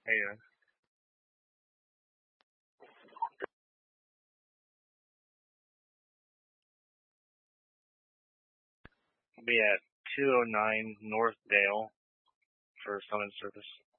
Hey, be at 209 North Dale for summon service.